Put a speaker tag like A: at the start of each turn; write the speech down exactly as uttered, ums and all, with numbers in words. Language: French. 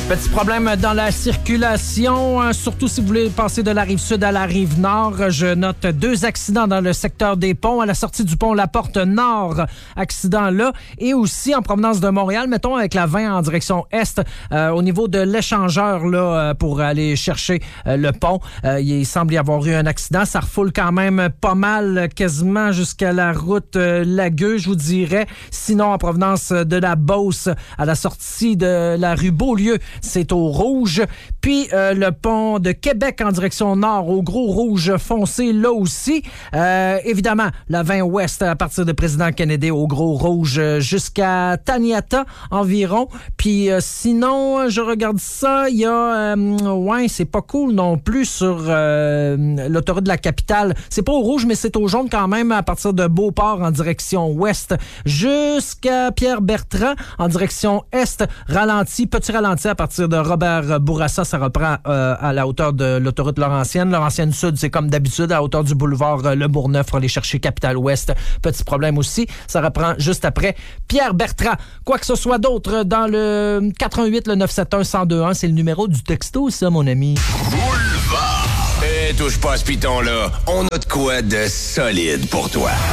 A: Petit problème dans la circulation, hein, surtout si vous voulez passer de la rive sud à la rive nord. Je note deux accidents dans le secteur des ponts. À la sortie du pont La Porte Nord, accident là. Et aussi en provenance de Montréal, mettons avec la vingt en direction est, euh, au niveau de l'échangeur là, euh, pour aller chercher euh, le pont. Euh, il semble y avoir eu un accident. Ça refoule quand même pas mal, quasiment jusqu'à la route euh, Lagueux, je vous dirais. Sinon, en provenance de la Beauce, à la sortie de la rue Beaulieu, c'est au rouge. Puis euh, le pont de Québec en direction nord, au gros rouge foncé, là aussi. Euh, évidemment, la vingt ouest à partir de Président Kennedy au gros rouge jusqu'à Taniata environ. Puis euh, sinon, je regarde ça, il y a... Euh, ouais, c'est pas cool non plus sur euh, l'autoroute de la capitale. C'est pas au rouge, mais c'est au jaune quand même à partir de Beauport en direction ouest jusqu'à Pierre-Bertrand en direction est. Ralenti, petit ralenti à partir de Robert Bourassa, ça reprend euh, à la hauteur de l'autoroute Laurentienne. Laurentienne Sud, c'est comme d'habitude à la hauteur du boulevard euh, Le Bourgneuf pour aller chercher Capitale-Ouest. Petit problème aussi, ça reprend juste après Pierre-Bertrand. Quoi que ce soit d'autre dans le quatre un huit, le neuf sept un, un zéro deux un, c'est le numéro du texto, ça, mon ami.
B: Boulevard! Eh, touche pas à ce piton-là. On a de quoi de solide pour toi.